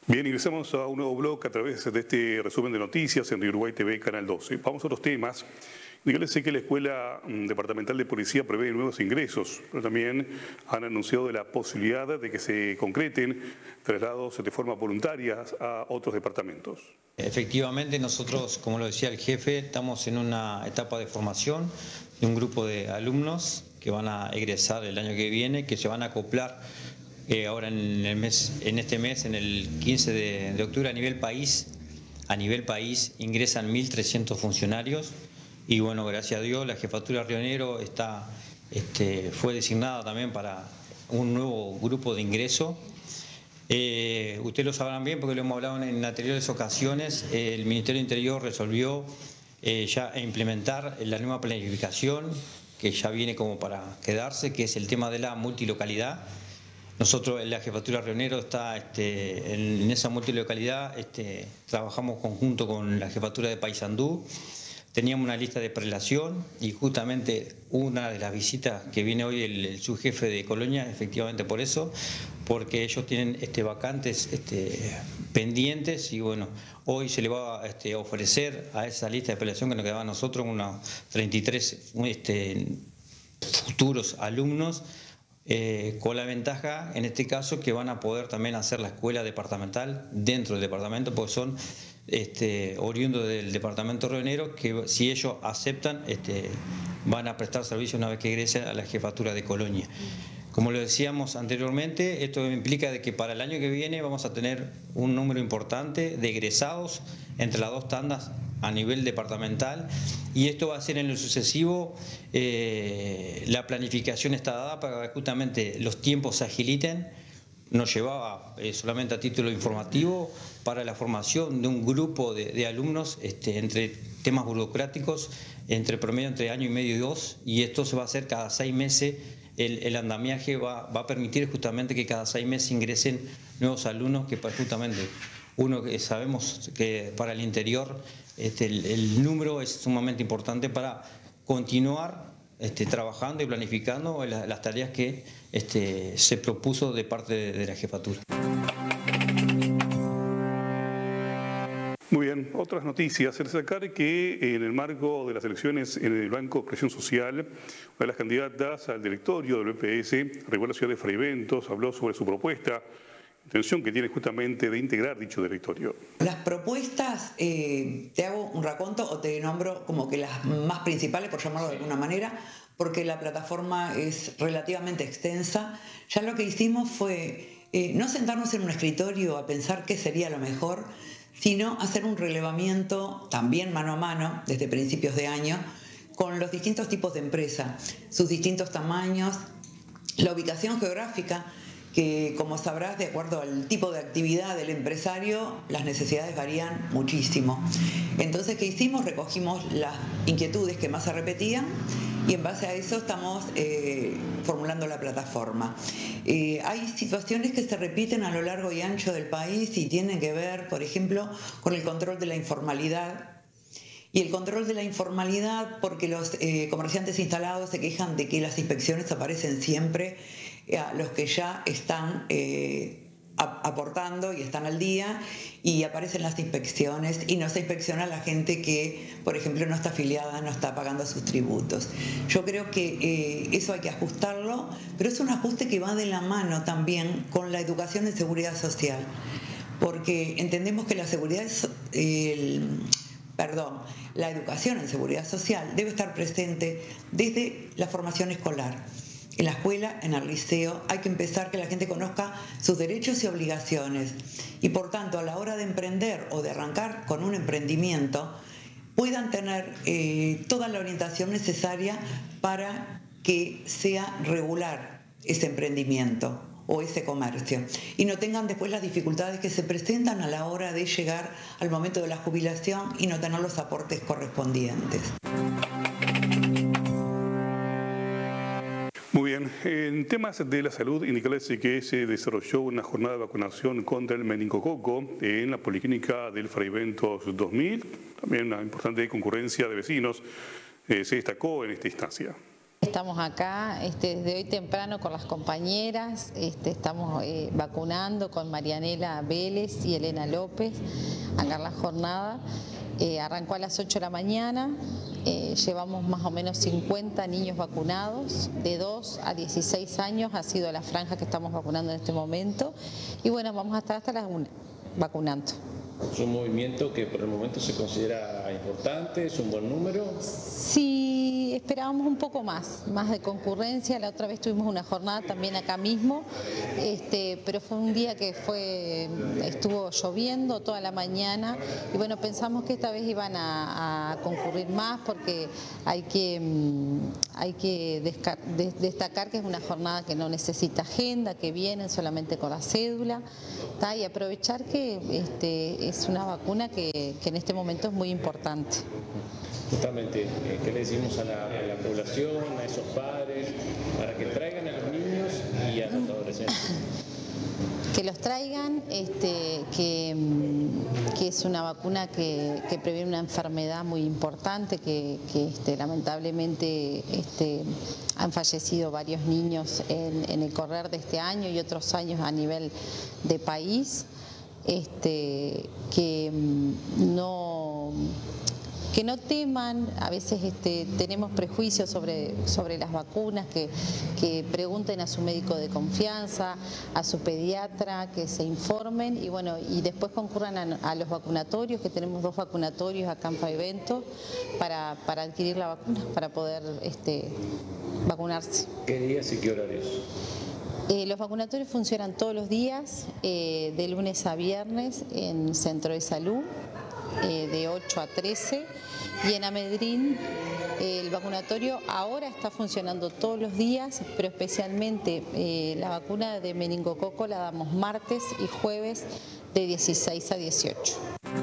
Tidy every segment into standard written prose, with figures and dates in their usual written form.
Bien, ingresamos a un nuevo blog a través de este resumen de noticias en Uruguay TV, Canal 12. Vamos a otros temas. Yo les sé que la Escuela Departamental de Policía prevé nuevos ingresos, pero también han anunciado de la posibilidad de que se concreten traslados de forma voluntaria a otros departamentos. Efectivamente, nosotros, como lo decía el jefe, estamos en una etapa de formación de un grupo de alumnos que van a egresar el año que viene, que se van a acoplar ahora en este mes, en el 15 de octubre, a nivel país ingresan 1.300 funcionarios y bueno, gracias a Dios, la jefatura de Río Negro fue designada también para un nuevo grupo de ingreso. Ustedes lo sabrán bien porque lo hemos hablado en anteriores ocasiones. El Ministerio del Interior resolvió ya implementar la nueva planificación que ya viene como para quedarse, que es el tema de la multilocalidad. Nosotros en la jefatura de Río Negro en esa multilocalidad trabajamos conjunto con la jefatura de Paysandú. Teníamos una lista de prelación y justamente una de las visitas que viene hoy el subjefe de Colonia, efectivamente por eso, porque ellos tienen vacantes pendientes y bueno, hoy se le va a ofrecer a esa lista de prelación que nos quedaba a nosotros unos 33 futuros alumnos, con la ventaja en este caso que van a poder también hacer la escuela departamental dentro del departamento, porque son oriundos del departamento Río Negro, que si ellos aceptan van a prestar servicio una vez que egrese a la jefatura de Colonia. Como lo decíamos anteriormente, esto implica de que para el año que viene vamos a tener un número importante de egresados entre las dos tandas a nivel departamental y esto va a ser en lo sucesivo. La planificación está dada para que justamente los tiempos se agiliten. Nos llevaba solamente a título informativo para la formación de un grupo de alumnos entre temas burocráticos, entre promedio entre año y medio y 2, y esto se va a hacer cada 6 meses. El andamiaje va a permitir justamente que cada 6 meses ingresen nuevos alumnos, que justamente sabemos que para el interior el número es sumamente importante para continuar trabajando y planificando las tareas que se propuso de parte de la jefatura. Muy bien, otras noticias. El sacar que en el marco de las elecciones en el Banco de Presión Social, una de las candidatas al directorio del BPS, recuerda la ciudad de Fraiventos, habló sobre su propuesta, intención que tiene justamente de integrar dicho directorio. Las propuestas, te hago un raconto o te nombro como que las más principales, por llamarlo de alguna manera, porque la plataforma es relativamente extensa. Ya lo que hicimos fue no sentarnos en un escritorio a pensar qué sería lo mejor, sino hacer un relevamiento también mano a mano desde principios de año con los distintos tipos de empresa, sus distintos tamaños, la ubicación geográfica, que como sabrás, de acuerdo al tipo de actividad del empresario, las necesidades varían muchísimo. Entonces, ¿qué hicimos? Recogimos las inquietudes que más se repetían y en base a eso estamos formulando la plataforma. Hay situaciones que se repiten a lo largo y ancho del país y tienen que ver, por ejemplo, con el control de la informalidad. Y el control de la informalidad porque los comerciantes instalados se quejan de que las inspecciones aparecen siempre a los que ya están aportando y están al día, y aparecen las inspecciones y no se inspecciona a la gente que, por ejemplo, no está afiliada, no está pagando sus tributos. Yo creo que eso hay que ajustarlo, pero es un ajuste que va de la mano también con la educación en seguridad social, porque entendemos que la educación en seguridad social debe estar presente desde la formación escolar. En la escuela, en el liceo, hay que empezar que la gente conozca sus derechos y obligaciones y, por tanto, a la hora de emprender o de arrancar con un emprendimiento, puedan tener toda la orientación necesaria para que sea regular ese emprendimiento o ese comercio y no tengan después las dificultades que se presentan a la hora de llegar al momento de la jubilación y no tener los aportes correspondientes. Muy bien, en temas de la salud, indicarles que se desarrolló una jornada de vacunación contra el meningococo en la Policlínica del Fraiventos 2000, también una importante concurrencia de vecinos se destacó en esta instancia. Estamos acá desde hoy temprano con las compañeras, estamos vacunando con Marianela Vélez y Elena López, acá en la jornada. Arrancó a las 8 de la mañana, llevamos más o menos 50 niños vacunados, de 2 a 16 años ha sido la franja que estamos vacunando en este momento y bueno, vamos a estar hasta las 1 vacunando. ¿Es un movimiento que por el momento se considera importante? ¿Es un buen número? Sí, esperábamos un poco más de concurrencia. La otra vez tuvimos una jornada también acá mismo, pero fue un día que estuvo lloviendo toda la mañana y bueno, pensamos que esta vez iban a concurrir más porque hay que destacar que es una jornada que no necesita agenda, que vienen solamente con la cédula, ¿tá? Y aprovechar que es una vacuna que en este momento es muy importante. Justamente, ¿qué le decimos a la población, a esos padres, para que traigan a los niños y a los adolescentes? Que los traigan, que es una vacuna que previene una enfermedad muy importante, que lamentablemente han fallecido varios niños en el correr de este año y otros años a nivel de país, que no teman. A veces tenemos prejuicios sobre las vacunas, que pregunten a su médico de confianza, a su pediatra, que se informen y bueno, y después concurran a los vacunatorios, que tenemos 2 vacunatorios acá en Faivento para adquirir la vacuna, para poder vacunarse. ¿Qué días y qué horarios? Los vacunatorios funcionan todos los días, de lunes a viernes en Centro de Salud, de 8 a 13, y en Amedrín el vacunatorio ahora está funcionando todos los días, pero especialmente la vacuna de meningococo la damos martes y jueves de 16 a 18.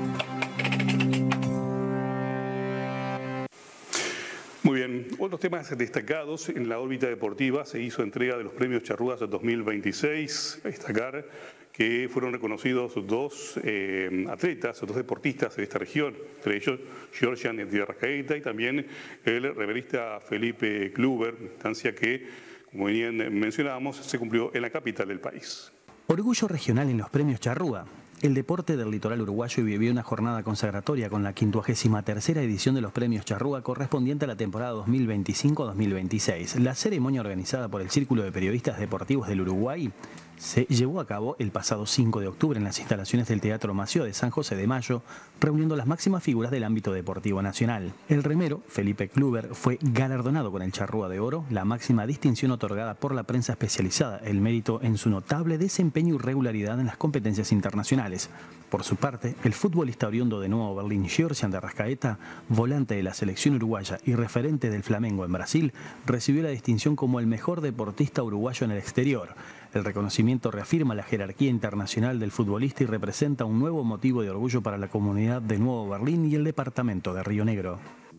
Muy bien, otros temas destacados en la órbita deportiva. Se hizo entrega de los premios Charrúas 2026. A destacar que fueron reconocidos 2 atletas, 2 deportistas de esta región, entre ellos Georgian de Arrascaeta y también el reverista Felipe Kluber, instancia que, como bien mencionábamos, se cumplió en la capital del país. Orgullo regional en los premios Charrúa. El deporte del litoral uruguayo vivió una jornada consagratoria con la 53ª edición de los premios Charrúa correspondiente a la temporada 2025-2026. La ceremonia organizada por el Círculo de Periodistas Deportivos del Uruguay se llevó a cabo el pasado 5 de octubre en las instalaciones del Teatro Mació de San José de Mayo, reuniendo las máximas figuras del ámbito deportivo nacional. El remero, Felipe Kluber, fue galardonado con el Charrúa de Oro, la máxima distinción otorgada por la prensa especializada, el mérito en su notable desempeño y regularidad en las competencias internacionales. Por su parte, el futbolista oriundo de Nuevo Berlín, Georgian de Arrascaeta, volante de la selección uruguaya y referente del Flamengo en Brasil, recibió la distinción como el mejor deportista uruguayo en el exterior. El reconocimiento reafirma la jerarquía internacional del futbolista y representa un nuevo motivo de orgullo para la comunidad de Nuevo Berlín y el departamento de Río Negro.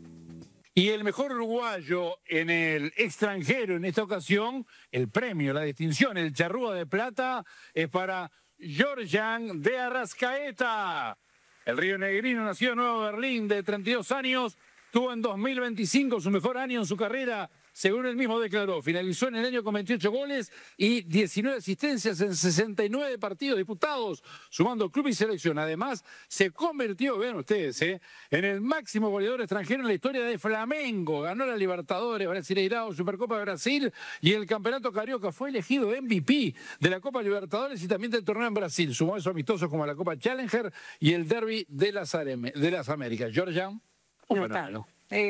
Y el mejor uruguayo en el extranjero en esta ocasión, el premio, la distinción, el Charrúa de Plata, es para Georgian de Arrascaeta. El rionegrino nació en Nuevo Berlín, de 32 años, tuvo en 2025 su mejor año en su carrera, según él mismo declaró. Finalizó en el año con 28 goles y 19 asistencias en 69 partidos disputados, sumando club y selección. Además, se convirtió, vean ustedes, en el máximo goleador extranjero en la historia de Flamengo. Ganó la Libertadores, Brasileirao, Supercopa de Brasil y el Campeonato Carioca. Fue elegido MVP de la Copa Libertadores y también del torneo en Brasil. Sumó esos amistosos como la Copa Challenger y el Derby de las Américas. Georgian, un fenómeno.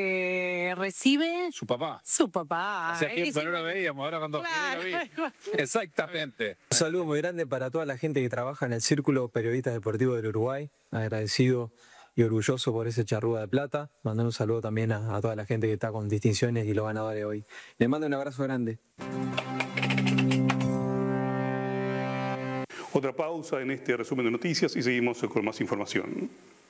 Recibe Su papá. Su papá. Hace tiempo no lo veíamos, ahora cuando Claro. lo vi. Exactamente. Un saludo muy grande para toda la gente que trabaja en el Círculo Periodistas Deportivos del Uruguay. Agradecido y orgulloso por ese Charrúa de Plata. Mandar un saludo también a toda la gente que está con distinciones y los ganadores hoy. Les mando un abrazo grande. Otra pausa en este resumen de noticias y seguimos con más información.